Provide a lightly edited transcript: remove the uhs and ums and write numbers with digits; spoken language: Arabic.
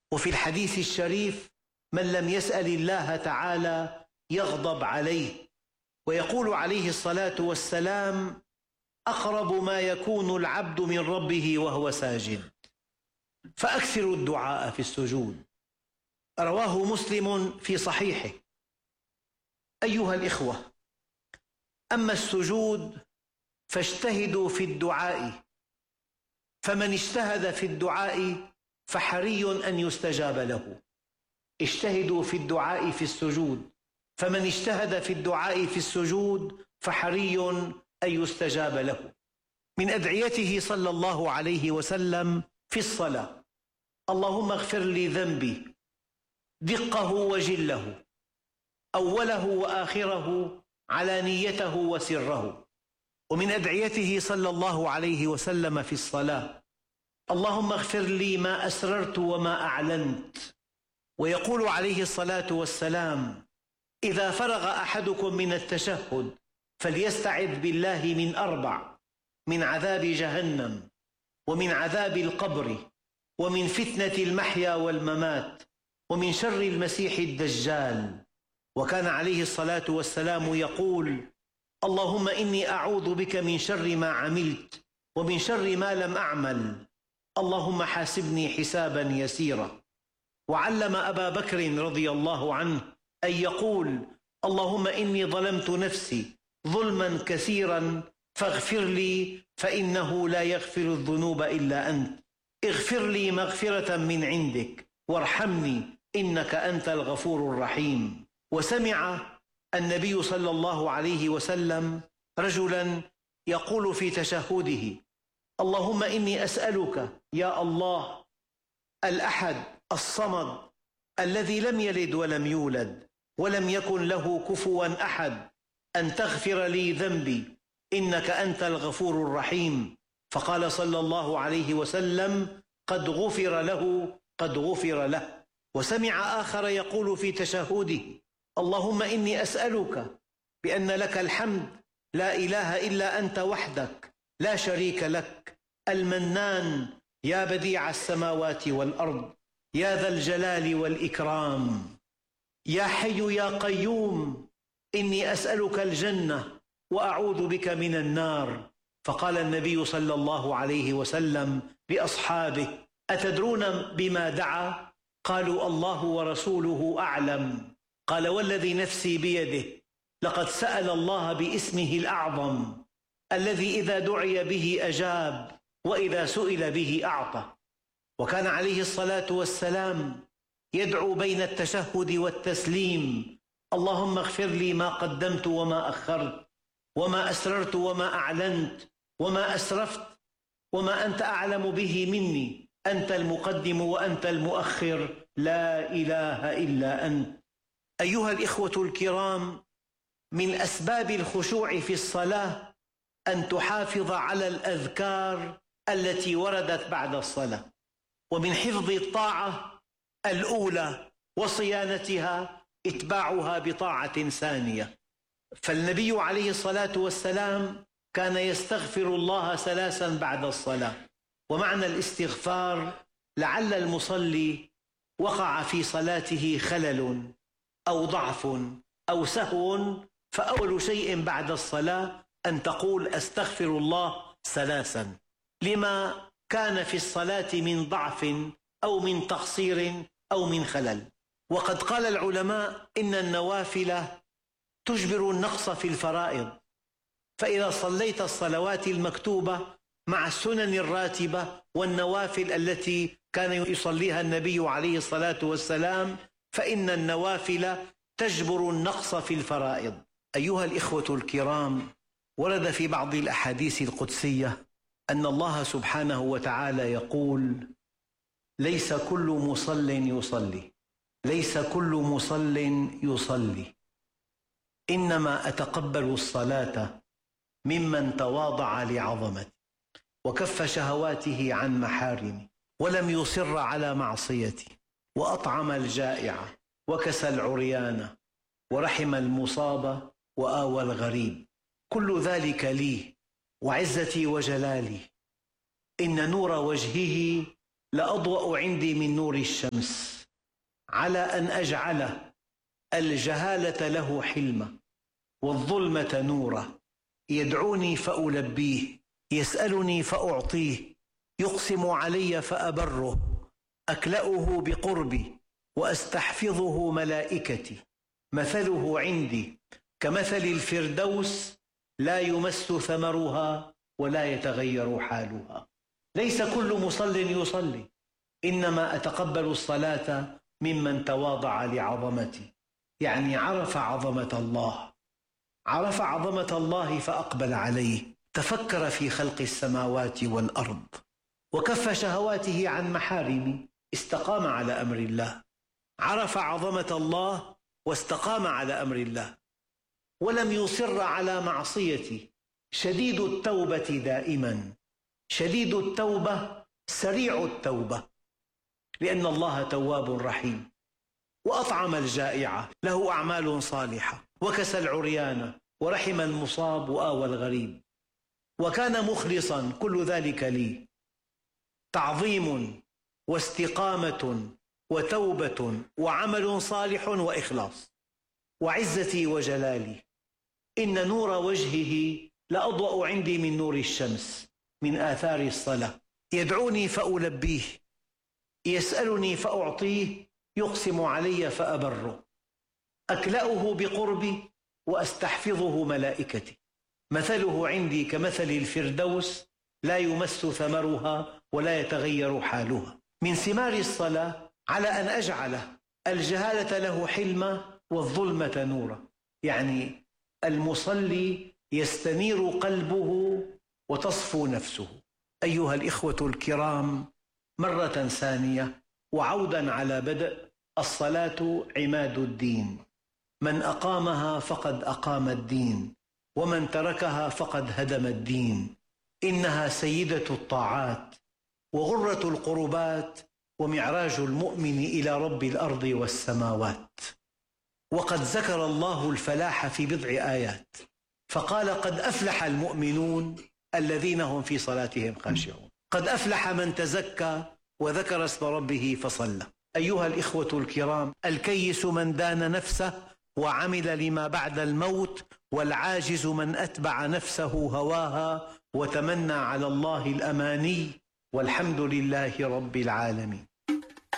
وفي الحديث الشريف: من لم يسأل الله تعالى يغضب عليه. ويقول عليه الصلاة والسلام: أقرب ما يكون العبد من ربه وهو ساجد. فأكثروا الدعاء في السجود. رواه مسلم في صحيحه. أيها الإخوة، أما السجود فاجتهدوا في الدعاء، فمن اجتهد في الدعاء فحري أن يستجاب له. اجتهدوا في الدعاء في السجود، فمن اجتهد في الدعاء في السجود فحري أن يستجاب له. من أدعيته صلى الله عليه وسلم في الصلاة: اللهم اغفر لي ذنبي دقه وجله، أوله وآخره، علانيته وسره. ومن أدعيته صلى الله عليه وسلم في الصلاة: اللهم اغفر لي ما أسررت وما أعلنت. ويقول عليه الصلاة والسلام: إذا فرغ أحدكم من التشهد فليستعذ بالله من 4: من عذاب جهنم، ومن عذاب القبر، ومن فتنة المحيا والممات، ومن شر المسيح الدجال. وكان عليه الصلاة والسلام يقول: اللهم إني أعوذ بك من شر ما عملت ومن شر ما لم أعمل، اللهم حاسبني حسابا يسيرا. وعلم أبا بكر رضي الله عنه أن يقول: اللهم إني ظلمت نفسي ظلما كثيرا فاغفر لي فإنه لا يغفر الذنوب إلا أنت، اغفر لي مغفرة من عندك وارحمني إنك أنت الغفور الرحيم. وسمع النبي صلى الله عليه وسلم رجلا يقول في تشهده: اللهم إني أسألك يا الله الأحد الصمد الذي لم يلد ولم يولد ولم يكن له كفوا أحد أن تغفر لي ذنبي إنك أنت الغفور الرحيم. فقال صلى الله عليه وسلم: قد غفر له، قد غفر له. وسمع آخر يقول في تشهده: اللهم إني أسألك بأن لك الحمد لا إله إلا أنت وحدك لا شريك لك، المنان يا بديع السماوات والأرض، يا ذا الجلال والإكرام، يا حي يا قيوم، إني أسألك الجنة وأعوذ بك من النار. فقال النبي صلى الله عليه وسلم لأصحابه: أتدرون بما دعا؟ قالوا: الله ورسوله أعلم. قال: والذي نفسي بيده لقد سأل الله باسمه الأعظم الذي إذا دعي به أجاب وإذا سئل به أعطى. وكان عليه الصلاة والسلام يدعو بين التشهد والتسليم: اللهم اغفر لي ما قدمت وما أخرت وما أسررت وما أعلنت وما أسرفت وما أنت أعلم به مني، أنت المقدم وأنت المؤخر، لا إله إلا أنت. أيها الإخوة الكرام، من أسباب الخشوع في الصلاة أن تحافظ على الأذكار التي وردت بعد الصلاة، ومن حفظ الطاعة الأولى وصيانتها إتباعها بطاعة ثانية. فالنبي عليه الصلاة والسلام كان يستغفر الله 3 بعد الصلاة. ومعنى الاستغفار لعل المصلي وقع في صلاته خلل أو ضعف أو سهو، فأول شيء بعد الصلاة أن تقول: أستغفر الله 3، لما كان في الصلاة من ضعف أو من تقصير أو من خلل. وقد قال العلماء إن النوافل تجبر النقص في الفرائض، فإذا صليت الصلوات المكتوبة مع السنن الراتبة والنوافل التي كان يصليها النبي عليه الصلاة والسلام فإن النوافل تجبر النقص في الفرائض. أيها الإخوة الكرام، ورد في بعض الأحاديث القدسية أن الله سبحانه وتعالى يقول: ليس كل مصل يصلي، ليس كل مصل يصلي، إنما أتقبل الصلاة ممن تواضع لعظمتي وكف شهواته عن محارمي ولم يصر على معصيتي وأطعم الجائع وكسى العريان ورحم المصاب وآوى الغريب، كل ذلك لي وعزتي وجلالي، إن نور وجهه لأضوأ عندي من نور الشمس، على أن أجعل الجهالة له حلمة والظلمة نورا، يدعوني فألبيه، يسألني فأعطيه، يقسم علي فأبره، أكلأه بقربي وأستحفظه ملائكتي، مثله عندي كمثل الفردوس، لا يمس ثمرها ولا يتغير حالها. ليس كل مصل يصلي، إنما أتقبل الصلاة ممن تواضع لعظمتي، يعني عرف عظمة الله، عرف عظمة الله فأقبل عليه، تفكر في خلق السماوات والأرض، وكف شهواته عن محارمه، استقام على أمر الله، عرف عظمة الله واستقام على أمر الله، ولم يصر على معصيته. شديد التوبة دائما، شديد التوبة سريع التوبة، لأن الله تواب رحيم. وأطعم الجائعة، له أعمال صالحة، وكسى العريان، ورحم المصاب، وآوى الغريب، وكان مخلصا، كل ذلك لي. تعظيم واستقامة وتوبة وعمل صالح وإخلاص. وعزتي وجلالي، إن نور وجهه لأضوأ عندي من نور الشمس، من آثار الصلاة. يدعوني فألبيه، يسألني فأعطيه، يقسم علي فأبره، أكلأه بقربي وأستحفظه ملائكتي، مثله عندي كمثل الفردوس، لا يمس ثمرها ولا يتغير حالها. من ثمار الصلاة على أن أجعل الجهالة له حلمة والظلمة نورا، يعني المصلي يستنير قلبه وتصفو نفسه. أيها الإخوة الكرام، مرة ثانية وعودا على بدء، الصلاة عماد الدين، من أقامها فقد أقام الدين، ومن تركها فقد هدم الدين. إنها سيدة الطاعات وغرة القربات ومعراج المؤمن إلى رب الأرض والسماوات. وقد ذكر الله الفلاح في بضع آيات، فقال: قد أفلح المؤمنون الذين هم في صلاتهم خاشعون. قد أفلح من تزكى وذكر اسم ربه فصلى. أيها الإخوة الكرام، الكيس من دان نفسه وعمل لما بعد الموت، والعاجز من أتبع نفسه هواها وتمنى على الله الأماني، والحمد لله رب العالمين.